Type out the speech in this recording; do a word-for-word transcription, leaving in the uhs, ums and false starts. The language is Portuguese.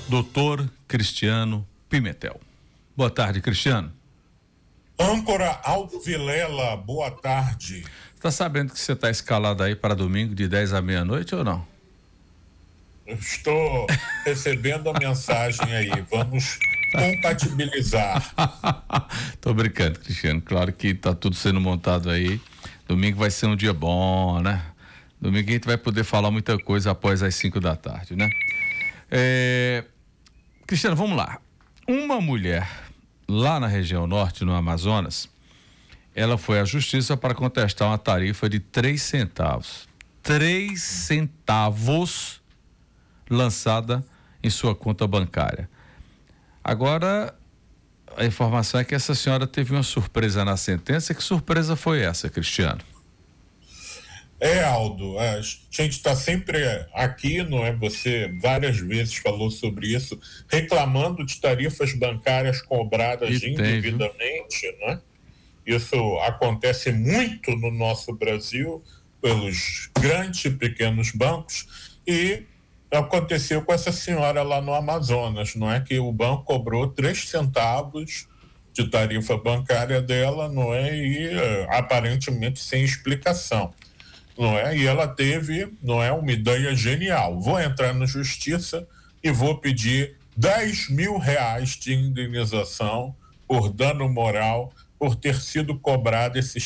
doutor Cristiano Pimentel. Boa tarde, Cristiano. Âncora Aldo Vilela, boa tarde. Tá sabendo que você está escalado aí para domingo de dez à meia-noite ou não? Eu estou recebendo a mensagem aí, vamos compatibilizar. Tô brincando, Cristiano, claro que tá tudo sendo montado aí. Domingo vai ser um dia bom, né? Domingo a gente vai poder falar muita coisa após as cinco da tarde, né? É... Cristiano, vamos lá. Uma mulher lá na região norte, no Amazonas, ela foi à justiça para contestar uma tarifa de três centavos. Três centavos lançada em sua conta bancária. Agora, a informação é que essa senhora teve uma surpresa na sentença. Que surpresa foi essa, Cristiano? É, Aldo, a gente está sempre aqui, não é? Você várias vezes falou sobre isso, reclamando de tarifas bancárias cobradas E indevidamente, tem, né? Isso acontece muito no nosso Brasil, pelos grandes e pequenos bancos, e aconteceu com essa senhora lá no Amazonas, não é? Que o banco cobrou três centavos de tarifa bancária dela, não é? E aparentemente sem explicação. Não é? E ela teve, não é, uma ideia genial. Vou entrar na justiça e vou pedir dez mil reais de indenização por dano moral por ter sido cobrado esses